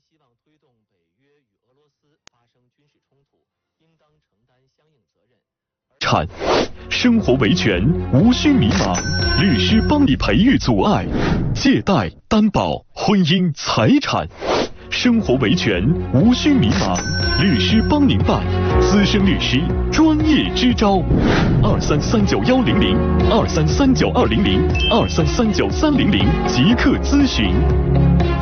希望推动北约与俄罗斯发生军事冲突，应当承担相应责任。 产，生活维权无需迷茫，律师帮你培育阻碍、借贷、担保、婚姻、财产。生活维权无需迷茫，律师帮您办，资深律师专业支招，2339100233920023393000即刻咨询。